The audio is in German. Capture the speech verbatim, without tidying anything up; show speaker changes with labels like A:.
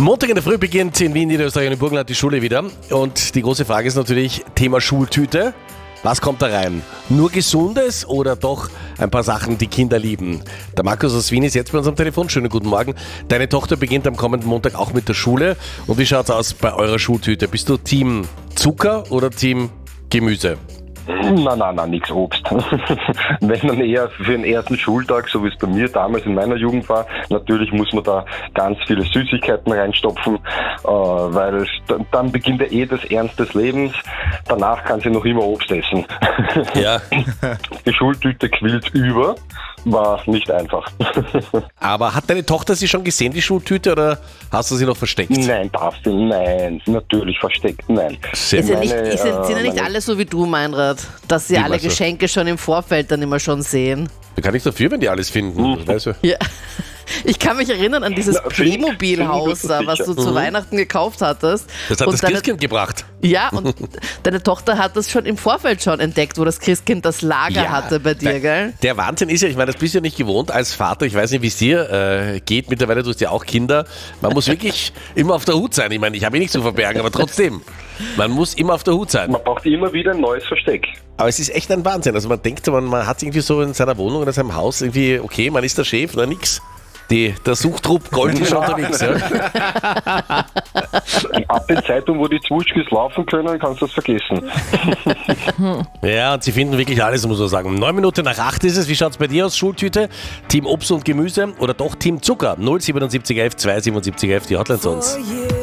A: Montag in der Früh beginnt in Wien, Niederösterreich und im Burgenland die Schule wieder. Und die große Frage ist natürlich Thema Schultüte. Was kommt da rein? Nur Gesundes oder doch ein paar Sachen, die Kinder lieben? Der Markus aus Wien ist jetzt bei uns am Telefon. Schönen guten Morgen. Deine Tochter beginnt am kommenden Montag auch mit der Schule. Und wie schaut's aus bei eurer Schultüte? Bist du Team Zucker oder Team Gemüse?
B: Nein, nein, nein, nichts Obst. Wenn dann eher für den ersten Schultag, so wie es bei mir damals in meiner Jugend war, natürlich muss man da ganz viele Süßigkeiten reinstopfen, äh, weil dann beginnt ja eh das Ernst des Lebens. Danach kann sie noch immer Obst essen.
A: Ja.
B: Die Schultüte quillt über, war nicht einfach.
A: Aber hat deine Tochter sie schon gesehen, die Schultüte, oder hast du sie noch versteckt?
B: Nein, darf sie, nein, natürlich versteckt, nein.
A: Sehr
C: Ist ja nicht,
B: Meine,
C: ist ja, sind ja
B: äh,
C: nicht
B: meine-
C: alle so wie du, Meinrad, dass sie
A: Wie
C: alle
A: meinst du?
C: Geschenke schon im Vorfeld dann immer schon sehen.
A: Da kann ich dafür, wenn die alles finden. Das weißt du.
C: Ja. Ich kann mich erinnern an dieses
B: Na, find-
C: Playmobil-Haus,
B: find ich das
C: was du
B: sicher.
C: zu Weihnachten gekauft hattest.
A: Das hat
C: Und
A: das
C: deine-
A: Christkind gebracht.
C: Ja, und deine Tochter hat das schon im Vorfeld schon entdeckt, wo das Christkind das Lager hatte bei dir,
A: der,
C: gell?
A: Der Wahnsinn ist ja, ich meine, das bist du ja nicht gewohnt als Vater. Ich weiß nicht, wie es dir äh, geht. Mittlerweile, du hast ja auch Kinder. Man muss wirklich immer auf der Hut sein. Ich meine, ich habe eh nichts zu verbergen, aber trotzdem. Man muss immer auf der Hut sein.
B: Man braucht immer wieder ein neues Versteck.
A: Aber es ist echt ein Wahnsinn. Also man denkt, man, man hat irgendwie so in seiner Wohnung oder seinem Haus irgendwie, okay, man ist der Chef oder nix. Die, der Suchtrupp Gold ist schon unterwegs. Ja.
B: Ab der Zeitung, wo die Zwutschkis laufen können, kannst du das vergessen.
A: Ja, und sie finden wirklich alles, muss man sagen. Neun Minuten nach acht ist es. Wie schaut's bei dir aus, Schultüte? Team Obst und Gemüse oder doch Team Zucker? null siebenundsiebzig elf zwei siebenundsiebzig elf, die Hotline zu uns.
D: For you.